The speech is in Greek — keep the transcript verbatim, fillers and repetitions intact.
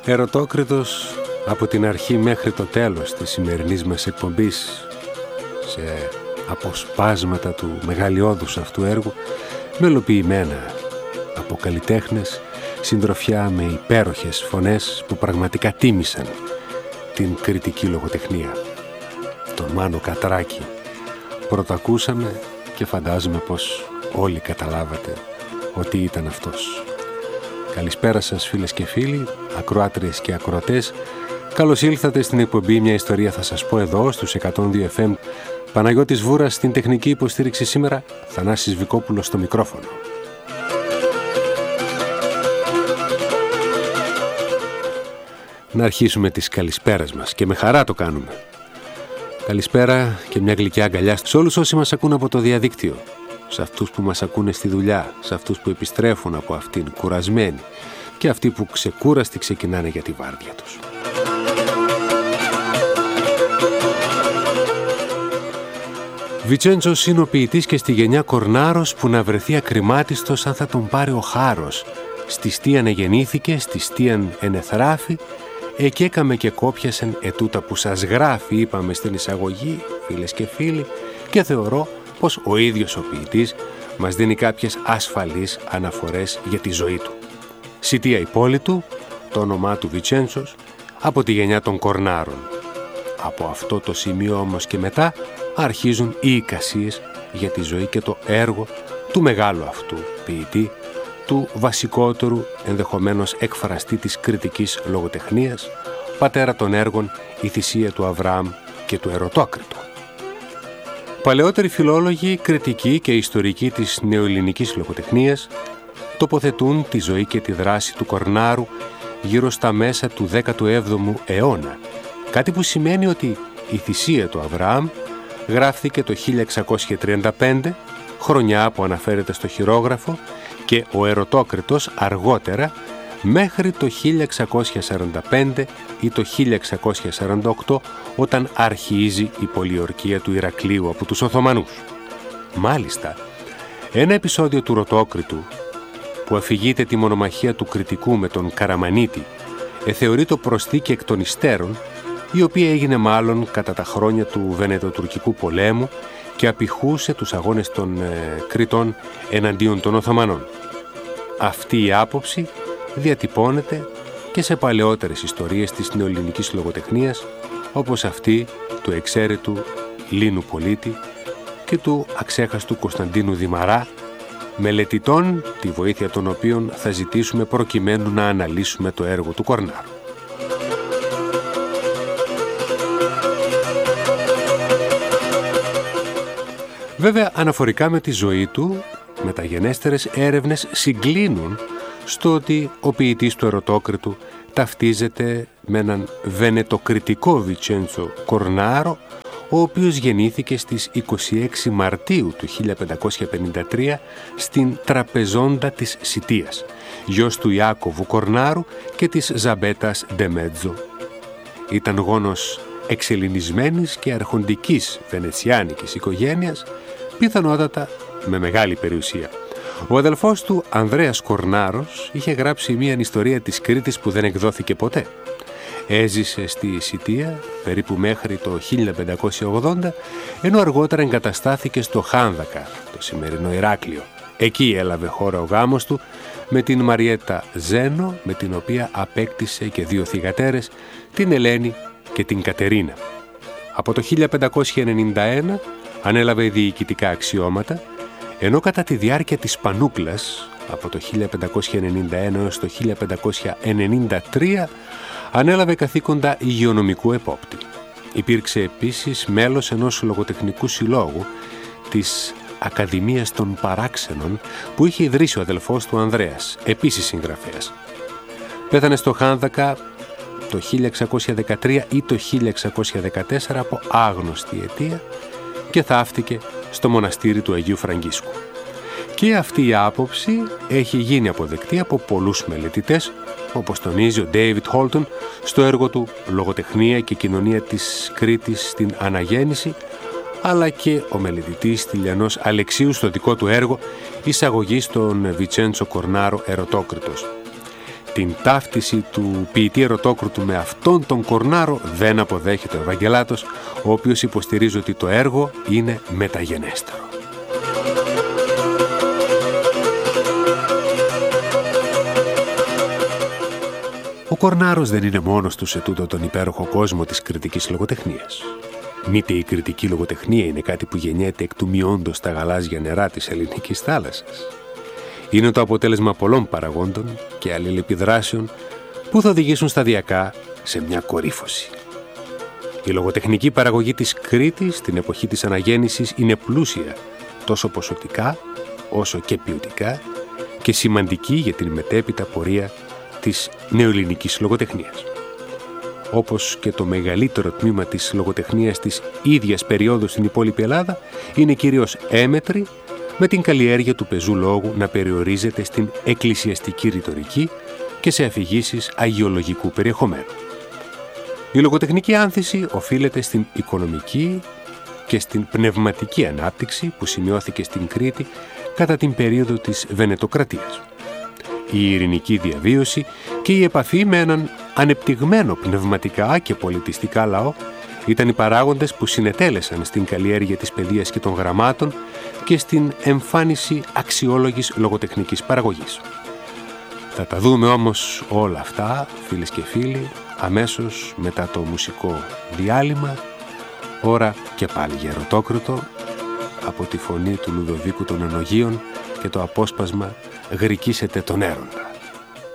Ερωτόκριτος από την αρχή μέχρι το τέλος της σημερινής μας εκπομπής, σε αποσπάσματα του μεγαλειώδους αυτού έργου, μελοποιημένα από καλλιτέχνες, συντροφιά με υπέροχες φωνές που πραγματικά τίμησαν την κριτική λογοτεχνία. Τον Μάνο Κατράκη πρωτακούσαμε και φαντάζομαι πως όλοι καταλάβατε ότι ήταν αυτός. Καλησπέρα σας φίλες και φίλοι, ακροάτριες και ακροατές. Καλώς ήλθατε στην εκπομπή «Μια ιστορία θα σας πω» εδώ στους εκατόν δύο εφ εμ. Παναγιώτης Βούρας στην τεχνική υποστήριξη σήμερα, Θανάσης Βικόπουλος στο μικρόφωνο. Να αρχίσουμε τις καλησπέρες μας και με χαρά το κάνουμε. Καλησπέρα και μια γλυκιά αγκαλιά σε όλους όσοι μας ακούν από το διαδίκτυο, σε αυτούς που μας ακούνε στη δουλειά, σε αυτούς που επιστρέφουν από αυτήν κουρασμένοι και αυτοί που ξεκούραστοι ξεκινάνε για τη βάρδια τους. Βιτσέντσος είναι ο ποιητής και στη γενιά Κορνάρος που να βρεθεί ακριμάτιστος αν θα τον πάρει ο χάρος. Στη στίαν εγεννήθηκε, στη στίαν ενεθράφη, εκεί έκαμε και κόπιασεν ετούτα που σας γράφει, είπαμε στην εισαγωγή, φίλες και φίλοι, και θεωρώ πως ο ίδιος ο ποιητής μας δίνει κάποιες ασφαλείς αναφορές για τη ζωή του. Σιτία Υπόλοιτου, το όνομά του Βιτσέντσος, από τη γενιά των Κορνάρων. Από αυτό το σημείο όμως και μετά αρχίζουν οι εικασίες για τη ζωή και το έργο του μεγάλου αυτού ποιητή, του βασικότερου ενδεχομένως εκφραστή της κριτικής λογοτεχνίας, πατέρα των έργων «Η θυσία του Αβραάμ» και του Ερωτόκριτου. Παλαιότεροι φιλόλογοι, κριτικοί και ιστορικοί της νεοελληνικής λογοτεχνίας τοποθετούν τη ζωή και τη δράση του Κορνάρου γύρω στα μέσα του δέκατου έβδομου αιώνα, κάτι που σημαίνει ότι η θυσία του Αβραάμ γράφτηκε το χίλια εξακόσια τριάντα πέντε, χρονιά που αναφέρεται στο χειρόγραφο, και ο Ερωτόκριτος αργότερα μέχρι το χίλια εξακόσια σαράντα πέντε ή το χίλια εξακόσια σαράντα οκτώ, όταν αρχίζει η πολιορκία του Ηρακλείου από τους Οθωμανούς. Μάλιστα, ένα επεισόδιο του Ρωτόκριτου που αφηγείται τη μονομαχία του κριτικού με τον Καραμανίτη εθεωρεί το προσθήκη εκ των υστέρων, η οποία έγινε μάλλον κατά τα χρόνια του Βενετοτουρκικού πολέμου και απηχούσε τους αγώνες των ε, Κρητών εναντίον των Οθωμανών. Αυτή η άποψη διατυπώνεται και σε παλαιότερες ιστορίες της νεοελληνικής λογοτεχνίας, όπως αυτή του εξαίρετου Λίνου Πολίτη και του αξέχαστου Κωνσταντίνου Δημαρά, μελετητών τη βοήθεια των οποίων θα ζητήσουμε προκειμένου να αναλύσουμε το έργο του Κορνάρου. Βέβαια, αναφορικά με τη ζωή του, μεταγενέστερες έρευνες συγκλίνουν στο ότι ο ποιητής του Ερωτόκριτου ταυτίζεται με έναν βενετοκριτικό Βιτσέντσο Κορνάρο, ο οποίος γεννήθηκε στις είκοσι έξι Μαρτίου του χίλια πεντακόσια πενήντα τρία στην Τραπεζόντα της Σιτίας, γιος του Ιάκωβου Κορνάρου και της Ζαμπέτας Ντεμέτζο. Ήταν γόνος εξελληνισμένης και αρχοντικής βενετσιάνικης οικογένειας, πιθανότατα με μεγάλη περιουσία. Ο αδελφός του, Ανδρέας Κορνάρος, είχε γράψει μια ιστορία της Κρήτης που δεν εκδόθηκε ποτέ. Έζησε στη Σιτία περίπου μέχρι το χίλια πεντακόσια ογδόντα, ενώ αργότερα εγκαταστάθηκε στο Χάνδακα, το σημερινό Ηράκλειο. Εκεί έλαβε χώρα ο γάμος του με την Μαριέτα Ζένο, με την οποία απέκτησε και δύο θυγατέρες, την Ελένη και την Κατερίνα. Από το χίλια πεντακόσια ενενήντα ένα ανέλαβε διοικητικά αξιώματα, ενώ κατά τη διάρκεια της Πανούκλας, από το χίλια πεντακόσια ενενήντα ένα έως το χίλια πεντακόσια ενενήντα τρία, ανέλαβε καθήκοντα υγειονομικού επόπτη. Υπήρξε επίσης μέλος ενός λογοτεχνικού συλλόγου της Ακαδημίας των Παράξενων που είχε ιδρύσει ο αδελφός του Ανδρέας, επίσης συγγραφέας. Πέθανε στο Χάνδακα το χίλια εξακόσια δεκατρία ή το χίλια εξακόσια δεκατέσσερα από άγνωστη αιτία και θαύτηκε στο μοναστήρι του Αγίου Φραγκίσκου. Και αυτή η άποψη έχει γίνει αποδεκτή από πολλούς μελετητές, όπως τονίζει ο Ντέιβιτ Χόλτον στο έργο του «Λογοτεχνία και κοινωνία της Κρήτης στην Αναγέννηση», αλλά και ο μελετητής Τηλιανός Αλεξίου στο δικό του έργο «Εισαγωγή στον Βιτσέντσο Κορνάρο Ερωτόκριτος». Την ταύτιση του ποιητή ερωτόκριτου με αυτόν τον Κορνάρο δεν αποδέχεται ο Ευαγγελάτος, ο οποίος υποστηρίζει ότι το έργο είναι μεταγενέστερο. Ο Κορνάρος δεν είναι μόνος του σε τούτο τον υπέροχο κόσμο της κριτικής λογοτεχνίας. Μήτε η κριτική λογοτεχνία είναι κάτι που γεννιέται εκ του μειόντος στα γαλάζια νερά της ελληνικής θάλασσας. Είναι το αποτέλεσμα πολλών παραγόντων και αλληλεπιδράσεων που θα οδηγήσουν σταδιακά σε μια κορύφωση. Η λογοτεχνική παραγωγή της Κρήτης στην εποχή της αναγέννησης είναι πλούσια τόσο ποσοτικά όσο και ποιοτικά και σημαντική για την μετέπειτα πορεία της νεοελληνικής λογοτεχνίας. Όπως και το μεγαλύτερο τμήμα της λογοτεχνίας της ίδιας περίοδου στην υπόλοιπη Ελλάδα, είναι κυρίως έμετρη, με την καλλιέργεια του πεζού λόγου να περιορίζεται στην εκκλησιαστική ρητορική και σε αφηγήσεις αγιολογικού περιεχομένου. Η λογοτεχνική άνθηση οφείλεται στην οικονομική και στην πνευματική ανάπτυξη που σημειώθηκε στην Κρήτη κατά την περίοδο της Βενετοκρατίας. Η ειρηνική διαβίωση και η επαφή με έναν ανεπτυγμένο πνευματικά και πολιτιστικά λαό ήταν οι παράγοντες που συνετέλεσαν στην καλλιέργεια της παιδείας και των γραμμάτων και στην εμφάνιση αξιόλογης λογοτεχνικής παραγωγής. Θα τα δούμε όμως όλα αυτά, φίλες και φίλοι, αμέσως μετά το μουσικό διάλειμμα, ώρα και πάλι για ερωτόκριτο, από τη φωνή του Λουδοβίκου των Ενογείων και το απόσπασμα «Γρικήσετε τον Έροντα».